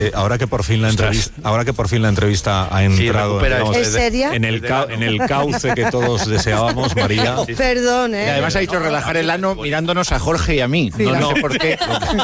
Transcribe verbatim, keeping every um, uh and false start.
Eh, ahora que por fin la entrevista, ahora que por fin la entrevista ha entrado recupera digamos, ¿En desde- serio? en el ca- en el cauce que todos deseábamos, María. Perdón, ¿eh? Y además ha dicho relajar el ano mirándonos a Jorge y a mí. No, No, no. sé por qué.